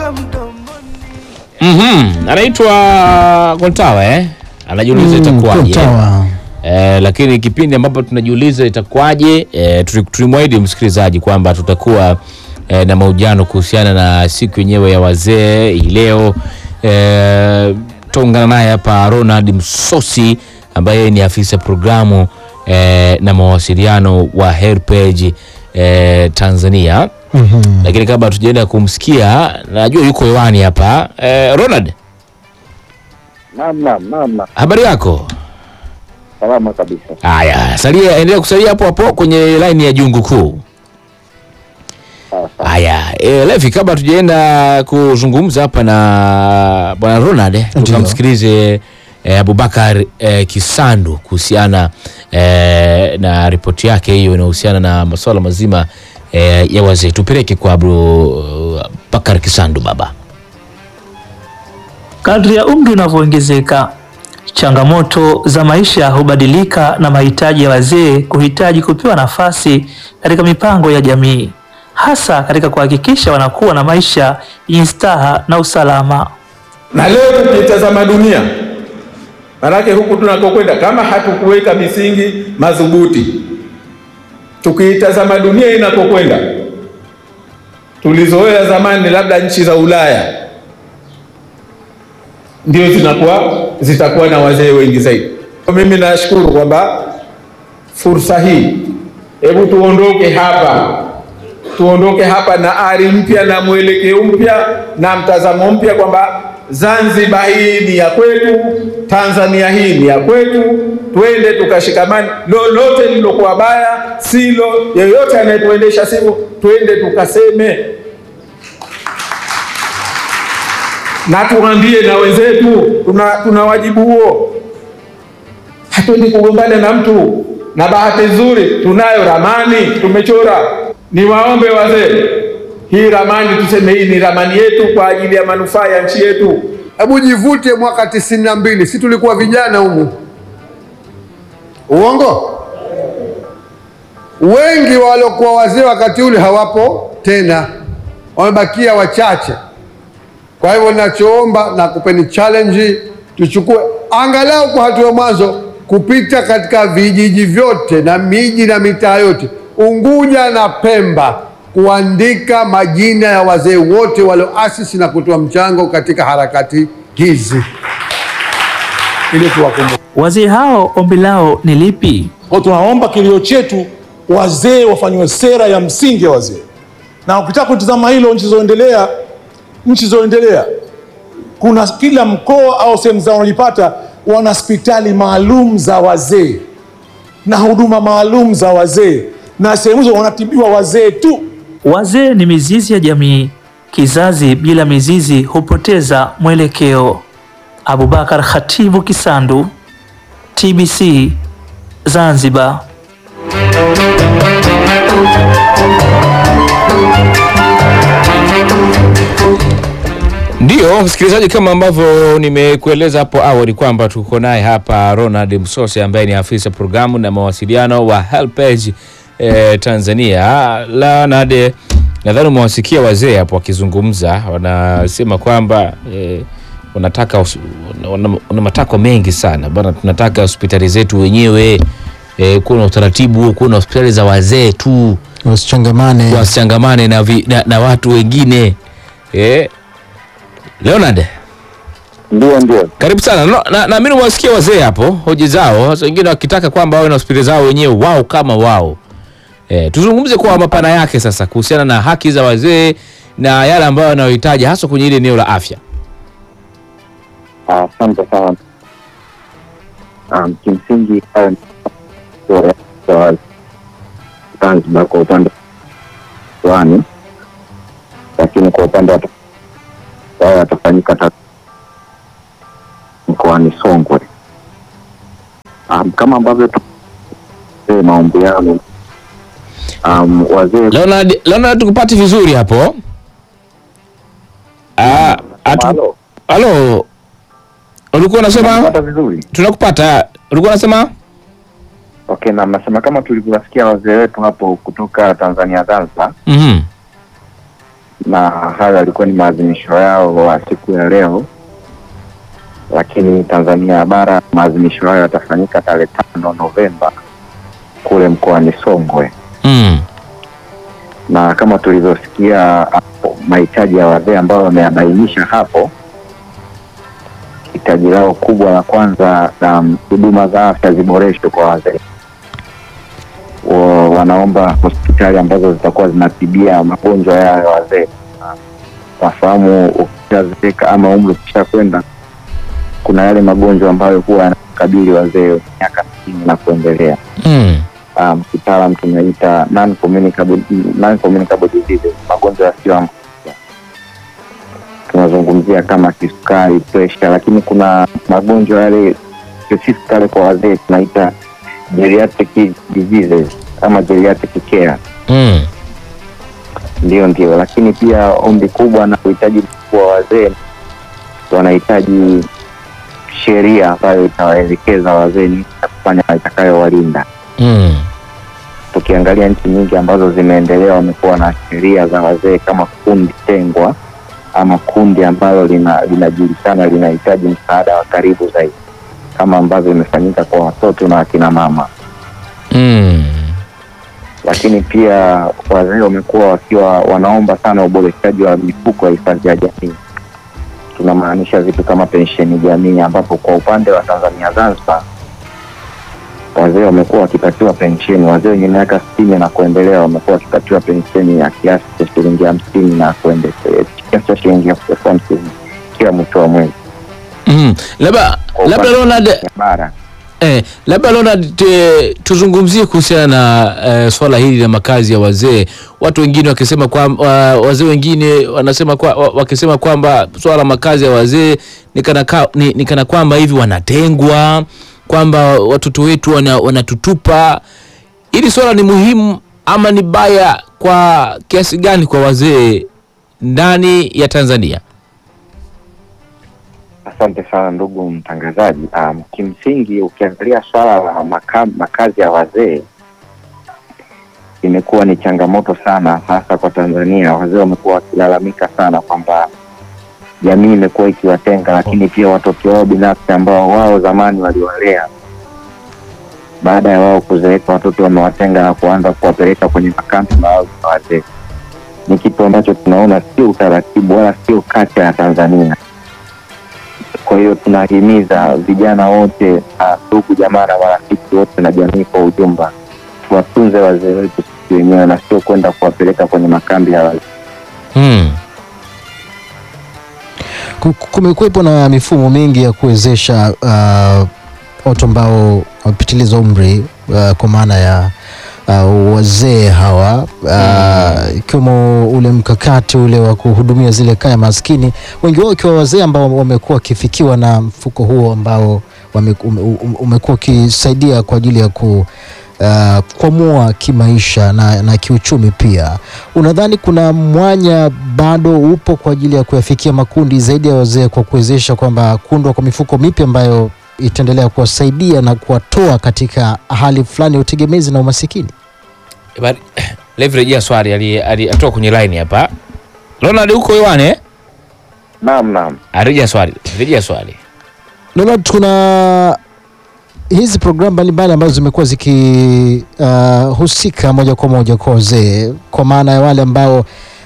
Anaitwa Kontawa anajiuliza itakuwaje. Lakini kipindi ambapo tunajiuliza itakuwaje, tulimwahidi msikilizaji kwamba tutakuwa na mahojiano kuhusiana na siku yenyewe ya wazee hii leo. Tutaungana naye hapa Ronald Msosi ambaye ni afisa programu na mawasiliano wa Helpage Tanzania. Lakini kabla tujaenda kumsikia, najua yuko hewani hapa. Ronald. Naam. Habari yako? Salama kabisa. Haya, endelea kusalia hapo kwenye line ya Jungu Kuu. Haya, Levi, kabla tujaenda kuzungumza hapa na Bwana Ronald, tukamsikilize Abubakar Kisandu kuhusiana na ripoti yake hiyo inahusiana na masuala mazima ya wazee. Tupeleke kwa Abubakar Kisandu baba. Kadri ya umri unavyoongezeka, changamoto za maisha hubadilika na mahitaji ya wazee kuhitaji kupewa nafasi katika mipango ya jamii, hasa katika kuhakikisha wanakuwa na maisha yenye staha na usalama. Na leo tukitazama dunia, manake huku tunakokwenda kama hatukuweka misingi madhubuti, tukiitazama dunia inakokwenda, tulizoea zamani labda nchi za Ulaya ndio zitakuwa na wazee wengi zaidi. Mimi nashukuru kwamba fursa hii, hebu tuondoke hapa na ari mpya na mwelekeo mpya na mtazamo mpya kwamba Zanzibar hii ni ya kwetu, Tanzania hii ni ya kwetu. Twende tukashikamane, lolote lilokuwa baya silo, yeyote anayetuendesha sivyo, twende tukaseme na tuambie na wenzetu. Tuna wajibu huo, hatuendi kugombana na mtu. Na bahati nzuri tunayo ramani tumechora. Niwaombe wazee, hii ramani tuseme hii ni ramani yetu kwa ajili ya manufaa ya nchi yetu. Hebu jivute mwaka 92, si tulikuwa vijana humu? Uongo? Wengi waliokuwa wazee wakati ule hawapo tena, wamebakia wachache. Kwa hivyo ninachoomba na kupeni challenge, tuchukue angalau kwa hatua mwanzo kupita katika vijiji vyote na miji na mitaa yote Unguja na Pemba, kuandika majina ya wazee wote walioasisi na kutoa mchango katika harakati hizi ili tuwakumbuke. Wazee hao ombi lao ni lipi? Kwa tunaomba kilio chetu, wazee wafanywe sera ya msingi ya wazee. Na ukitaka kutazama hilo, nchi zoendelea kuna kila mkoa au sehemu zao wanajipata wana hospitali maalum za wazee na huduma maalum za wazee, na sehemu hizo wanatibiwa wazee tu. Wazee ni mizizi ya jamii. Kizazi bila mizizi hupoteza mwelekeo. Abubakar Khatibu Kisandu, TBC, Zanzibar. Ndio msikilizaji, kama ambavyo nimekueleza hapo awali kwamba tuko naye hapa Ronald Msosi ambaye ni afisa programu na mawasiliano wa Helpage Tanzania. Nadhani umewasikia wazee hapo wakizungumza, wanasema kwamba wanataka wana matakwa mengi sana bwana. Tunataka hospitali zetu wenyewe kuna utaratibu, kuna hospitali za wazee tu, wasichangamane na watu wengine. Leonard. Ndio. Karibu sana. Na mimi nimewasikia wazee hapo hoja zao, wengine wakitaka kwamba wawe na hospitali zao wenyewe wao kama wao. Tuzungumze kwa mapana yake sasa kuhusiana na haki za wazee na yale ambayo wanayohitaji hasa kwenye ile eneo la afya. Asante sana. Kimsingi Zanzibar kwa upande wani, lakini kwa upande wa yatafanyika mkoani Songwe. Kama ambavyo maombi yangu wazee. Leonard tukupati vizuri hapo. Halo. Ulikuwa unasema? Tunakupata vizuri. Tunakupata. Ulikuwa unasema? Okay, na nasema kama tulivyosikia wazee wetu hapo kutoka Tanzania Zanzibar. Mhm. Na na hayo yalikuwa ni maadhimisho yao wa siku ya leo. Lakini Tanzania bara maadhimisho hayo yatafanyika tarehe 5 Novemba kule mkoani Songwe. Na kama tulivyosikia mahitaji ya wazee ambao wameyabainisha hapo, hitaji lao kubwa la kwanza huduma za afya ziboreshwe kwa wazee. Wanaomba hospitali ambazo zitakuwa zinatibia magonjwa ya wazee. Wafahamu ukishazeeka ama umri ukishakwenda, kuna yale magonjwa ambayo huwa yanakabili wazee miaka 60 na kuendelea. Kitaalamu tunaita non-communicable diseases, magonjwa yasiyoambukiza. Tunazungumzia kama kisukari, pressure, lakini kuna magonjwa yale specifically kwa wazee tunaita geriatric diseases ama geriatric care. Ndio, lakini pia ombi kubwa na uhitaji mkubwa wa wazee, wanahitaji sheria ambayo itawaelekeza wazee ni kufanya itakayowalinda. Tukiangalia nchi nyingi ambazo zimeendelea wamekuwa na sheria za wazee kama kundi tengwa ama kundi ambalo linajulikana linahitaji msaada wa karibu zaidi, kama ambavyo imefanyika kwa watoto na akina mama. Lakini pia wazee wamekuwa wakiwa wanaomba sana uboreshaji wa mifuko ya hifadhi ya jamii. Tunamaanisha vitu kama pensheni jamii, ambapo kwa upande wa Tanzania Zanzibar wazee wamekuwa wakipatiwa pensheni. Wazee wenye miaka 60 na kuendelea wamekuwa wakipatiwa pensheni ya kiasi cha shilingi 50 na kuendelea, kiasi cha shilingi 50 kila mwisho wa mwezi. Labda Ronald, tuzungumzie kuhusiana na swala hili la makazi ya wazee. Watu wengine wakisema kwamba wazee wengine wanasema wakisema kwamba swala la makazi ya wazee ni kana kwamba hivi wanatengwa, kwamba watoto wetu wanatutupa. Hili swala ni muhimu ama ni baya kwa kiasi gani kwa wazee ndani ya Tanzania? Asante sana ndugu mtangazaji. Kimsingi ukiangalia swala la makazi ya wazee imekuwa ni changamoto sana, hasa kwa Tanzania. Wazee wamekuwa wakilalamika sana kwamba jamii imekuwa ikiwatenga, lakini pia watoto wao binafsi ambao wao zamani waliwalea, baada ya wao kuzeeka watoto wamewatenga na kuanza kuwapeleka kwenye makambi maalum ya wazee. Ni kitu ambacho tunaona sio utaratibu wala sio kata ya Tanzania. Kwa hiyo tunahimiza vijana wote, ndugu jamaa na marafiki wote na jamii kwa ujumla, tuwatunze wazee wetu sisi wenyewe na sio kwenda kuwapeleka kwenye makambi ya wazee. Kumekuwepo na mifumo mingi ya kuwezesha watu ambao wamepitiliza umri, kwa maana ya wazee hawa, ikiwemo ule mkakati ule wa kuhudumia zile kaya maskini, wengi wao ikiwa wazee ambao wamekuwa wakifikiwa na mfuko huo ambao umekuwa ukisaidia kwa ajili ya kuamua kimaisha na kiuchumi pia. Unadhani kuna mwanya bado upo kwa ajili ya kuyafikia makundi zaidi ya wazee kwa kuwezesha kwamba kuundwa kwa mifuko mipya ambayo itaendelea kuwasaidia na kuwatoa katika hali fulani ya utegemezi na umasikini? Leverage swali atoka kwenye line hapa. Ronald uko hewani? Naam. Rejea swali. Ronald, kuna hizi programu mbalimbali ambazo zimekuwa zikihusika moja kwa moja kwa wazee, kwa maana ya wale ambao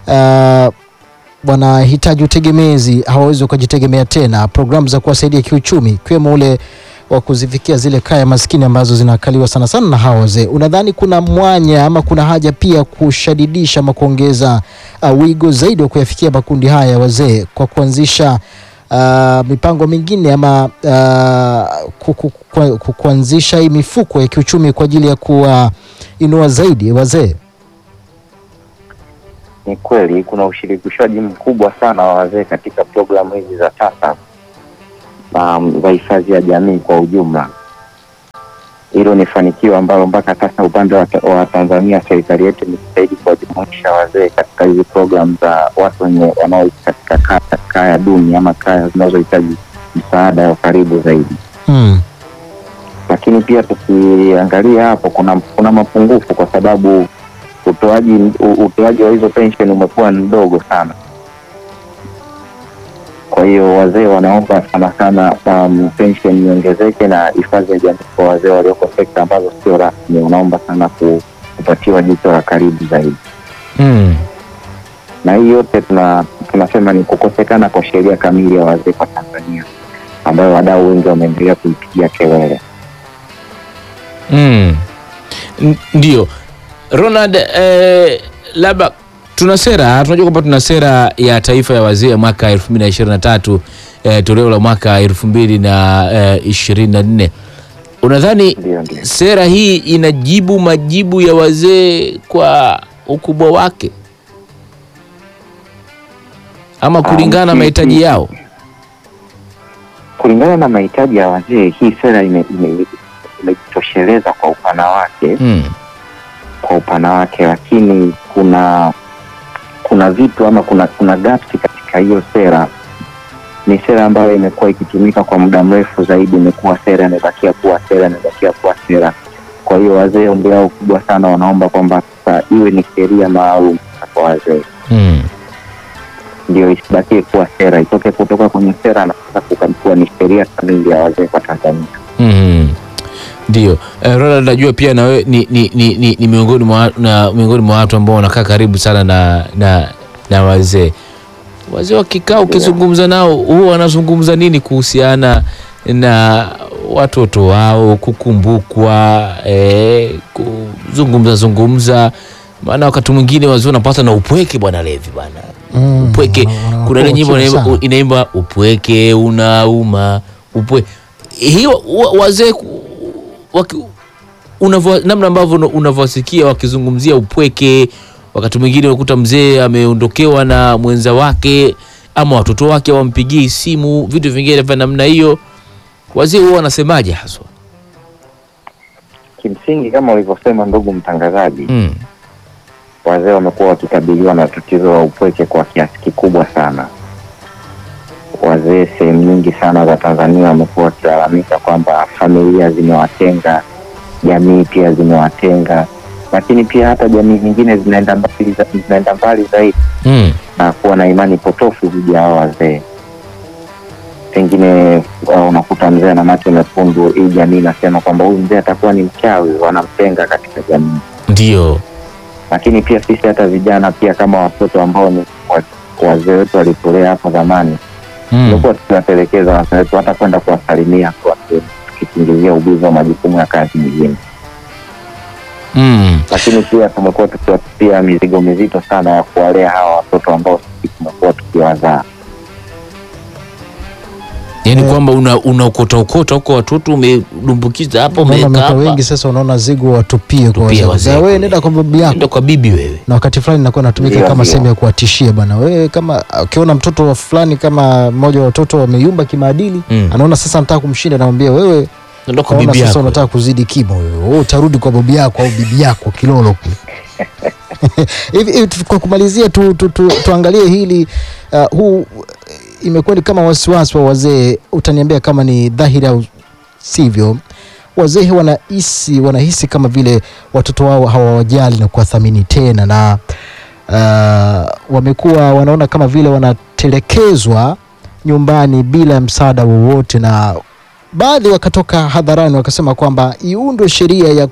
wanahitaji utegemezi, hawawezi kujitegemea tena, programu za kuwasaidia kiuchumi, ikiwemo ule wa kuzifikia zile kaya maskini ambazo zinakaliwa sana sana na hawa wazee. Unadhani kuna mwanya ama kuna haja pia kushadidisha ama kuongeza wigo zaidi wa kuyafikia makundi haya ya wazee kwa kuanzisha mipango mingine ama kuanzisha hii mifuko ya kiuchumi kwa ajili ya kuinua zaidi wazee? Ni kweli kuna ushirikishaji mkubwa sana wa wazee katika programu hizi za sasa za hifadhi ya jamii kwa ujumla. Hilo ni fanikio ambalo mpaka sasa upande wa Tanzania serikali yetu imejitahidi kuwajumuisha wazee katika hizi programu za watu wanaoishi katika kaya duni ama kaya zinazohitaji msaada wa karibu zaidi. Lakini pia tukiangalia hapo kuna mapungufu, kwa sababu utoaji wa hizo pension umekuwa mdogo sana. Kwa hiyo wazee wanaomba sana sana pension iongezeke na hifadhi ya jamii kwa wazee walioko sekta ambazo sio rasmi, wanaomba sana kupatiwa jicho la karibu zaidi. Na hii yote tunasema ni kukosekana kwa sheria kamili ya wazee kwa Tanzania, ambayo wadau wengi wameendelea kuipigia kelele. Ndio Ronald, labda tunajua kwamba tuna sera ya taifa ya wazee ya mwaka 2023, toleo la mwaka 2024. Unadhani sera hii inajibu majibu ya wazee kwa ukubwa wake ama kulingana na mahitaji yao? Kulingana na mahitaji ya wazee, hii sera imejitosheleza kwa upana wake. Kwa upana wake, lakini kuna vitu ama kuna gaps katika hiyo sera. Ni sera ambayo imekuwa ikitumika kwa muda mrefu zaidi, imekuwa sera imebakia kuwa sera. Kwa hiyo wazee ombi lao kubwa sana, wanaomba kwamba sasa iwe ni sheria maalum kwa wazee. Ndio isibakie kuwa sera, itoke kutoka kwenye sera na sasa kuwa ni sheria kamili ya wazee kwa Tanzania. Ndio. Ronald, najua pia na wewe ni miongoni mwa watu ambao wanakaa karibu sana na wazee. Wazee wakikaa ukizungumza nao, huwa wanazungumza nini kuhusiana na watoto wao, kukumbukwa, kuzungumza? Maana wakati mwingine wazee wanapata na upweke, bwana Levi bwana. Upweke, kuna ile nyimbo inaimba upweke unauma, hiyo wazee namna ambavyo unavyosikia wakizungumzia upweke, wakati mwingine ukuta mzee ameondokewa na mwenza wake ama watoto wake wampigie simu, vitu vingine vya namna hiyo, wazee huwa wanasemaje haswa? Kimsingi kama ulivyosema ndugu mtangazaji, wazee wamekuwa wakikabiliwa na tatizo la upweke kwa kiasi kikubwa sana. Wazee sehemu nyingi sana za Tanzania wamekuwa wakilalamika kwamba familia zimewatenga, jamii pia zimewatenga, lakini pia hata jamii nyingine zinaenda mbali zaidi na kuwa na imani potofu dhidi ya wazee. Pengine unakuta mzee na macho mekundu, hii jamii inasema kwamba huyu mzee atakuwa ni mchawi, wanamtenga katika jamii. Ndio. Lakini pia sisi hata vijana pia kama watoto ambao ni wazee wetu walitolea hapo zamani, tulikuwa tunapelekeza wazee wetu hata kwenda kuwasalimia kwa tukisingizia ubizi wa majukumu ya kazi nyingine. Lakini pia tumekuwa tukiwatupia mizigo mizito sana ya kuwalea hawa watoto ambao sisi tumekuwa tukiwazaa. Yaani kwamba unaokota huko watoto umedumbukiza hapo, umeweka hapa. Wengi sasa unaona zigo watupie kwa wazee. Wewe nenda kwa bibi yako. Nenda kwa bibi wewe. Na wakati fulani inakuwa inatumika kama sehemu ya kuwatishia bana. Wewe kama ukiona mtoto wa fulani kama mmoja wa watoto wameyumba kimaadili, anaona sasa anataka kumshinda, anamwambia wewe nenda kwa bibi yako. Sasa unataka kuzidi kimo wewe. Wewe utarudi kwa bibi yako au bibi yako kilolo kule. Hivi kwa kumalizia tuangalie hili huu imekuwa ni kama wasiwasi wa wazee. Utaniambia kama ni dhahiri au sivyo. Wazee wanahisi kama vile watoto wao hawawajali na kuwathamini tena, na wamekuwa wanaona kama vile wanatelekezwa nyumbani bila msaada wowote, na baadhi wakatoka hadharani wakasema kwamba iundwe sheria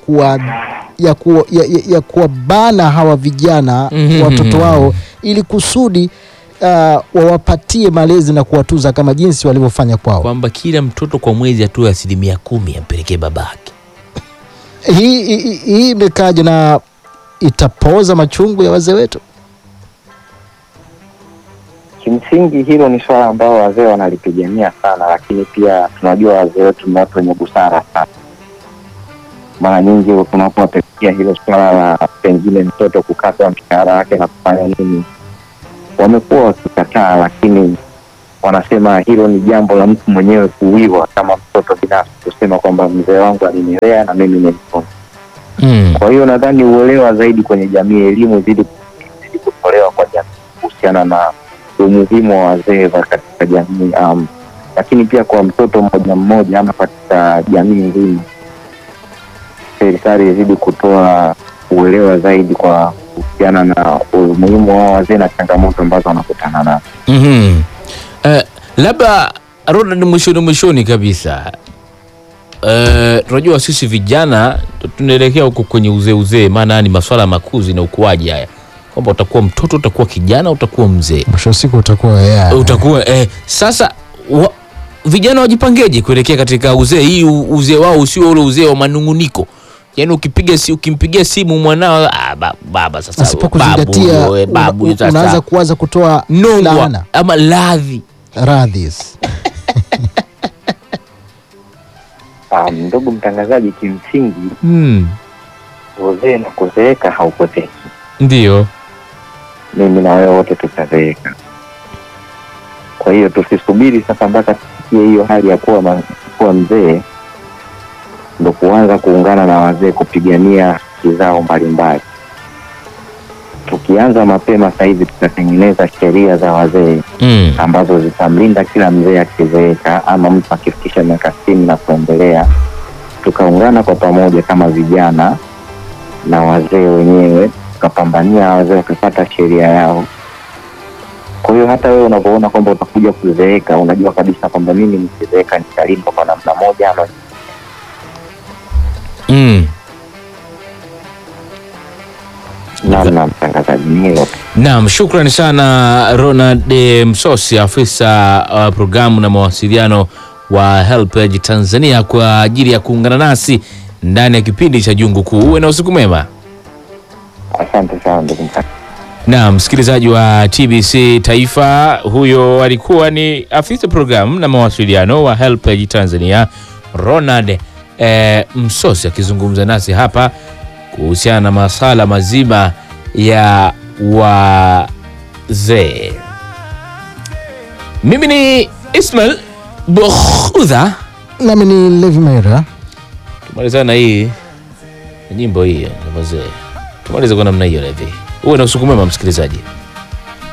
ya kuwabana hawa vijana watoto wao ili kusudi wawapatie malezi na kuwatuza kama jinsi walivyofanya kwao, kwamba kila mtoto kwa mwezi atoe 10% ampelekee babake. Hii imekaja na itapoza machungu ya wazee wetu. Kimsingi hilo ni swala ambalo wazee wanalipigania sana, lakini pia tunajua wazee wetu ni watu wenye busara sana. Mara nyingi tunapowapitia hilo swala la pengine mtoto kukatwa mshahara wake na kufanya nini, wamekuwa wakikataa, lakini wanasema hilo ni jambo la mtu mwenyewe kuwiwa kama mtoto binafsi, kusema kwamba mzee wangu alinilea na mimi nimemfunza. Kwa hiyo nadhani uelewa zaidi kwenye jamii, elimu zidi kutolewa kwa jamii kuhusiana na umuhimu wa wazee katika jamii, lakini pia kwa mtoto mmoja ama katika jamii nzima. Serikali izidi kutoa uelewa zaidi kwa kuhusiana na umuhimu wa wazee na changamoto ambazo wanakutana nazo. Labda Ronald, mwishoni kabisa, tunajua sisi vijana tunaelekea huko kwenye uzee, maana ni masuala ya makuzi na ukuaji haya, kwamba utakuwa mtoto, utakuwa kijana, utakuwa mzee, mwisho siku utakuwa sasa vijana wajipangeje kuelekea katika uzee? Hii uzee wao usio ule uzee wa manunguniko, yaani ukimpigia simu mwanao, baba sasa asipokuzingatia babu sasa unaanza kuanza kutoa nongwa ama radhi. Ndugu mtangazaji, kimsingi uzee na kuzeeka haupoteki. Ndio, mimi na wewe wote tutazeeka. Kwa hiyo tusisubiri sasa mpaka tufikie hiyo hali ya kuwa mzee ndio kuanza kuungana na wazee kupigania haki zao mbalimbali. Tukianza mapema sasa hivi tutatengeneza sheria za wazee ambazo zitamlinda kila mzee akizeeka ama mtu akifikisha miaka 60 na kuendelea. Tukaungana kwa pamoja kama vijana na wazee wenyewe, tukapambania wazee wakapata sheria yao. Kwa hiyo hata wewe unapoona kwamba utakuja kuzeeka, unajua kabisa kwamba mimi nikizeeka nitalindwa kwa namna moja ama Naam, mtangazaji hilo. Naam, shukrani sana Ronald Msosi, afisa programu na mawasiliano wa HelpAge Tanzania, kwa ajili ya kuungana nasi ndani ya kipindi cha Jungu Kuu. Uwe na usiku mwema. Asante sana ndugu mtangazaji. Na msikilizaji wa TBC Taifa, huyo alikuwa ni afisa programu na mawasiliano wa HelpAge Tanzania, Ronald Msosi, akizungumza nasi hapa kuhusiana na masuala mazima ya wazee. Mimi ni Ismail Bukhudha, nami ni Levi Maira. Tumalizana hii nyimbo hii ya wazee, tumalize kwa namna hiyo Levi. Uwe na usiku mwema msikilizaji.